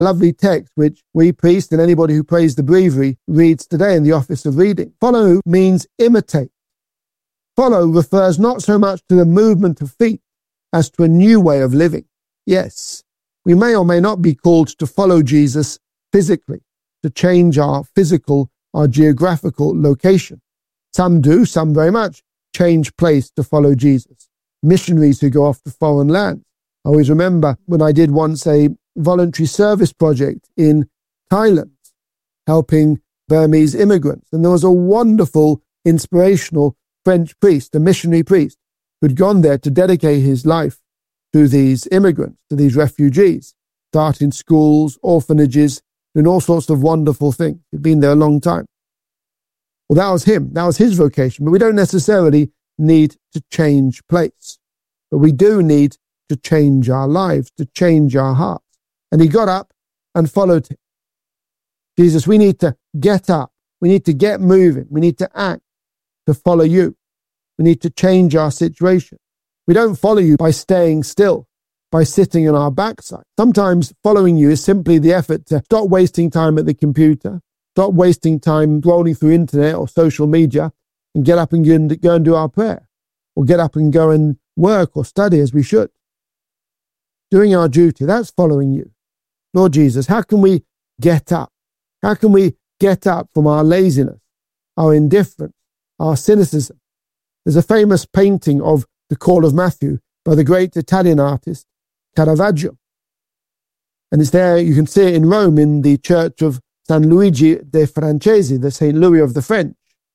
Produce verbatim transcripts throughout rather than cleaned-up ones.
lovely text which we priests and anybody who prays the breviary reads today in the office of reading. Follow means imitate. Follow refers not so much to the movement of feet as to a new way of living. Yes, we may or may not be called to follow Jesus physically, to change our physical, our geographical location. Some do, some very much, change place to follow Jesus. Missionaries who go off to foreign lands. I always remember when I did once a voluntary service project in Thailand, helping Burmese immigrants. And there was a wonderful, inspirational French priest, a missionary priest, who'd gone there to dedicate his life to these immigrants, to these refugees, starting schools, orphanages, doing all sorts of wonderful things. He'd been there a long time. Well, that was him. That was his vocation. But we don't necessarily need to change place. But we do need to change our lives, to change our hearts. And he got up and followed him. Jesus, we need to get up. We need to get moving. We need to act to follow you. We need to change our situation. We don't follow you by staying still, by sitting on our backside. Sometimes following you is simply the effort to stop wasting time at the computer, stop wasting time scrolling through internet or social media, and get up and go and do our prayer, or get up and go and work or study as we should. Doing our duty, that's following you. Lord Jesus, how can we get up? How can we get up from our laziness, our indifference, our cynicism? There's a famous painting of the Call of Matthew by the great Italian artist Caravaggio. And it's there, you can see it in Rome in the church of San Luigi de Francesi, the Saint Louis of the French.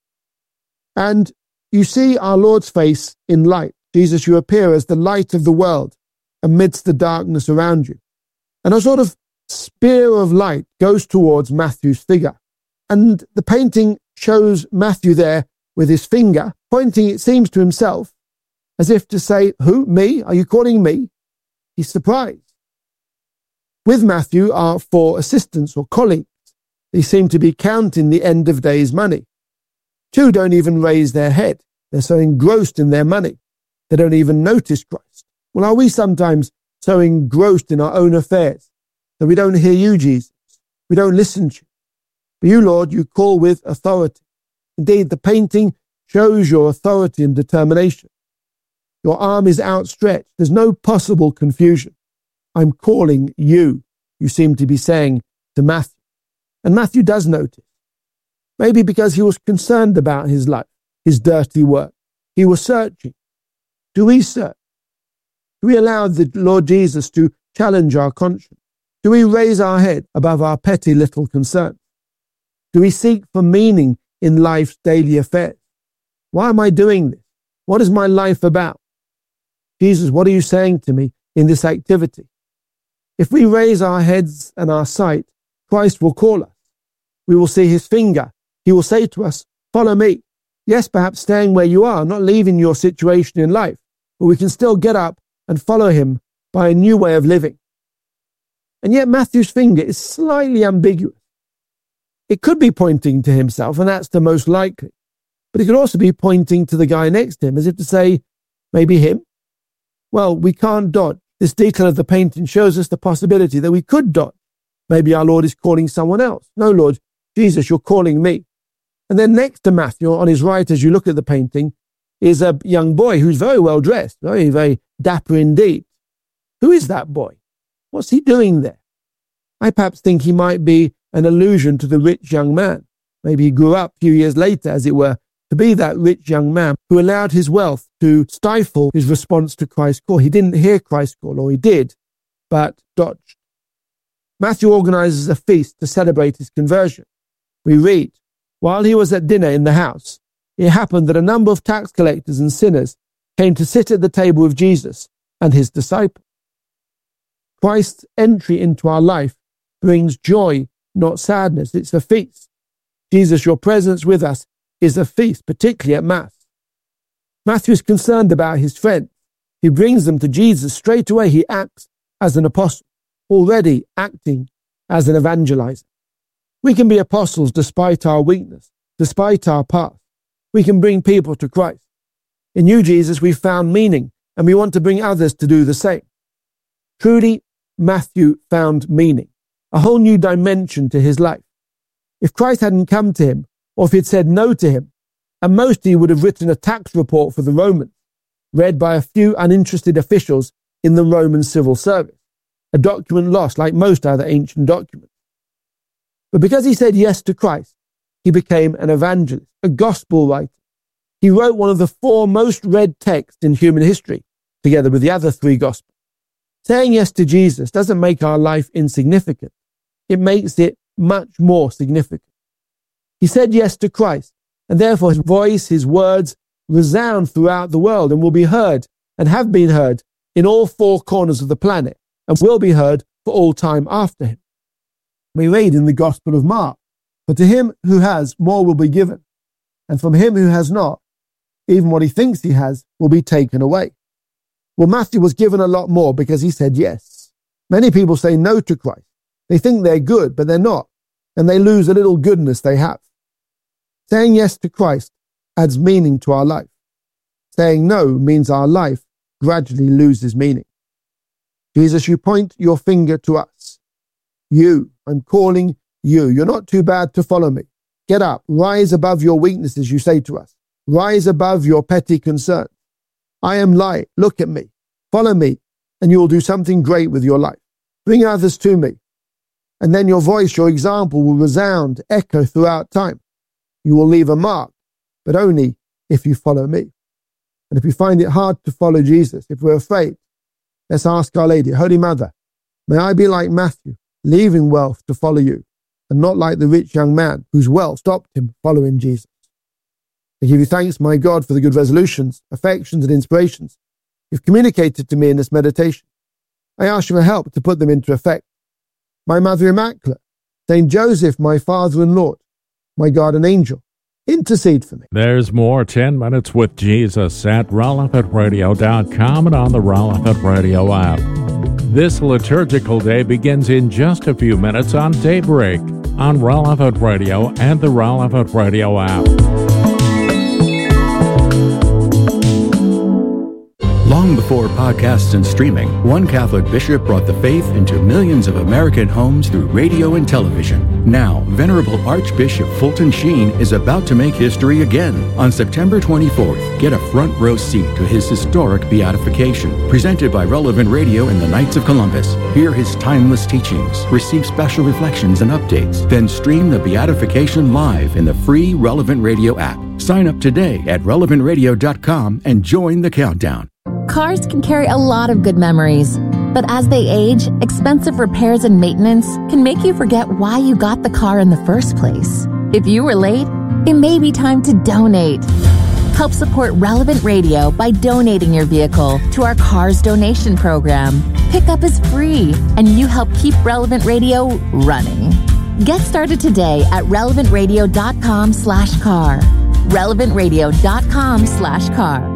And you see our Lord's face in light. Jesus, you appear as the light of the world amidst the darkness around you. And a sort of spear of light goes towards Matthew's figure. And the painting shows Matthew there with his finger, pointing, it seems, to himself, as if to say, who, me? Are you calling me? He's surprised. With Matthew are four assistants or colleagues. They seem to be counting the end of days money. Two don't even raise their head. They're so engrossed in their money. They don't even notice Christ. Well, are we sometimes so engrossed in our own affairs that we don't hear you, Jesus? We don't listen to you. But you, Lord, you call with authority. Indeed, the painting shows your authority and determination. Your arm is outstretched. There's no possible confusion. I'm calling you, you seem to be saying to Matthew. And Matthew does notice. Maybe because he was concerned about his life, his dirty work. He was searching. Do we search? Do we allow the Lord Jesus to challenge our conscience? Do we raise our head above our petty little concerns? Do we seek for meaning in life's daily affairs? Why am I doing this? What is my life about? Jesus, what are you saying to me in this activity? If we raise our heads and our sight, Christ will call us. We will see his finger. He will say to us, follow me. Yes, perhaps staying where you are, not leaving your situation in life, but we can still get up and follow him by a new way of living. And yet Matthew's finger is slightly ambiguous. It could be pointing to himself, and that's the most likely. But it could also be pointing to the guy next to him, as if to say, maybe him? Well, we can't dodge. This detail of the painting shows us the possibility that we could dodge. Maybe our Lord is calling someone else. No, Lord Jesus, you're calling me. And then next to Matthew, on his right, as you look at the painting, is a young boy who's very well dressed, very, very dapper indeed. Who is that boy? What's he doing there? I perhaps think he might be an allusion to the rich young man. Maybe he grew up a few years later, as it were, to be that rich young man who allowed his wealth to stifle his response to Christ's call. He didn't hear Christ's call, or he did, but dodged. Matthew organizes a feast to celebrate his conversion. We read, while he was at dinner in the house, it happened that a number of tax collectors and sinners came to sit at the table with Jesus and his disciples. Christ's entry into our life brings joy, not sadness. It's a feast. Jesus, your presence with us is a feast, particularly at Mass. Matthew is concerned about his friends. He brings them to Jesus. Straight away, he acts as an apostle, already acting as an evangelizer. We can be apostles despite our weakness, despite our past. We can bring people to Christ. In you, Jesus, we've found meaning, and we want to bring others to do the same. Truly, Matthew found meaning. a whole new dimension to his life. If Christ hadn't come to him, or if he'd said no to him, at most he would have written a tax report for the Romans, read by a few uninterested officials in the Roman civil service, a document lost like most other ancient documents. But because he said yes to Christ, he became an evangelist, a gospel writer. He wrote one of the four most read texts in human history, together with the other three gospels. Saying yes to Jesus doesn't make our life insignificant. It makes it much more significant. He said yes to Christ, and therefore his voice, his words, resound throughout the world and will be heard and have been heard in all four corners of the planet and will be heard for all time after him. We read in the Gospel of Mark, "For to him who has, more will be given, and from him who has not, even what he thinks he has will be taken away." Well, Matthew was given a lot more because he said yes. Many people say no to Christ. They think they're good, but they're not, and they lose a little goodness they have. Saying yes to Christ adds meaning to our life. Saying no means our life gradually loses meaning. Jesus, you point your finger to us. You, I'm calling you. You're not too bad to follow me. Get up, rise above your weaknesses, you say to us. Rise above your petty concerns. I am light, look at me. Follow me, and you will do something great with your life. Bring others to me. And then your voice, your example will resound, echo throughout time. You will leave a mark, but only if you follow me. And if you find it hard to follow Jesus, if we're afraid, let's ask Our Lady, Holy Mother, may I be like Matthew, leaving wealth to follow you, and not like the rich young man whose wealth stopped him following Jesus. I give you thanks, my God, for the good resolutions, affections, and inspirations you've communicated to me in this meditation. I ask you for help to put them into effect. My Mother Immaculate, Saint Joseph, my Father and Lord, my guardian angel, intercede for me. There's more ten minutes with Jesus at relevant radio dot com and on the Relevant Radio app. This liturgical day begins in just a few minutes on Daybreak on Relevant Radio and the Relevant Radio app. Long before podcasts and streaming, one Catholic bishop brought the faith into millions of American homes through radio and television. Now, Venerable Archbishop Fulton Sheen is about to make history again. On September twenty-fourth, get a front row seat to his historic beatification, presented by Relevant Radio and the Knights of Columbus. Hear his timeless teachings, receive special reflections and updates, then stream the beatification live in the free Relevant Radio app. Sign up today at relevant radio dot com and join the countdown. Cars can carry a lot of good memories, but as they age, expensive repairs and maintenance can make you forget why you got the car in the first place. If you were late, it may be time to donate. Help support Relevant Radio by donating your vehicle to our Cars Donation Program. Pickup is free, and you help keep Relevant Radio running. Get started today at relevant radio dot com slash car. relevant radio dot com slash car.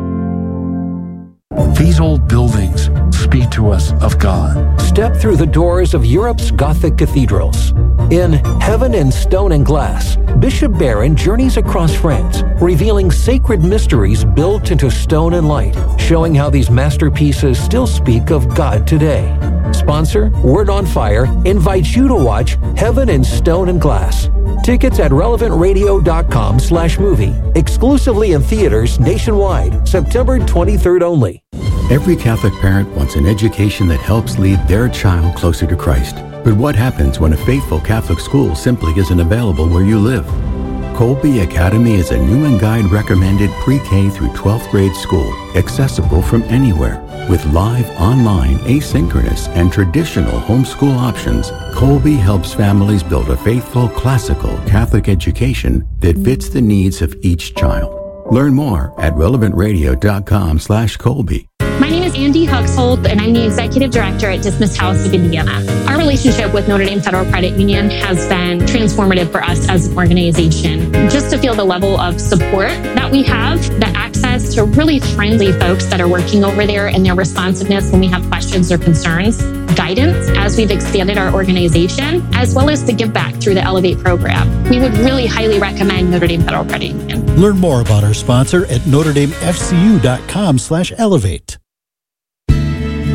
These old buildings speak to us of God. Step through the doors of Europe's Gothic cathedrals. In Heaven in Stone and Glass, Bishop Barron journeys across France, revealing sacred mysteries built into stone and light, showing how these masterpieces still speak of God today. Sponsor, Word on Fire, invites you to watch Heaven in Stone and Glass. Tickets at relevant radio dot com slash movie. Exclusively in theaters nationwide, September twenty-third only. Every Catholic parent wants an education that helps lead their child closer to Christ. But what happens when a faithful Catholic school simply isn't available where you live? Colby Academy is a Newman Guide recommended pre-K through twelfth grade school, accessible from anywhere. With live, online, asynchronous, and traditional homeschool options, Colby helps families build a faithful, classical Catholic education that fits the needs of each child. Learn more at relevant radio dot com slash Colby. My name is Andy Huxhold, and I'm the Executive Director at Dismiss House of Indiana. Our relationship with Notre Dame Federal Credit Union has been transformative for us as an organization. Just to feel the level of support that we have, the access to really friendly folks that are working over there, and their responsiveness when we have questions or concerns, guidance as we've expanded our organization, as well as the give back through the Elevate program. We would really highly recommend Notre Dame Federal Credit Union. Learn more about our sponsor at notre dame f c u dot com slash elevate.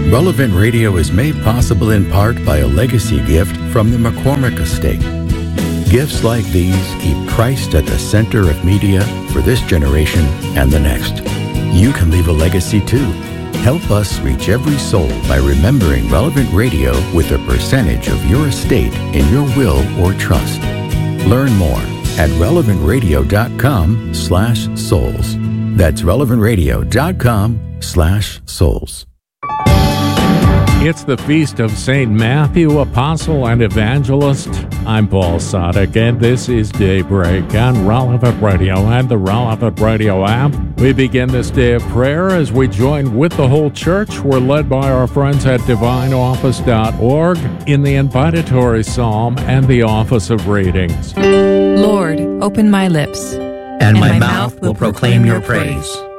Relevant Radio is made possible in part by a legacy gift from the McCormick Estate. Gifts like these keep Christ at the center of media for this generation and the next. You can leave a legacy too. Help us reach every soul by remembering Relevant Radio with a percentage of your estate in your will or trust. Learn more at relevant radio dot com slash souls. That's relevant radio dot com slash souls. It's the Feast of Saint Matthew, Apostle and Evangelist. I'm Paul Sadek, and this is Daybreak on Relevant Radio and the Relevant Radio app. We begin this day of prayer as we join with the whole church. We're led by our friends at divine office dot org in the invitatory psalm and the office of readings. Lord, open my lips, and, and my, my mouth will proclaim your praise.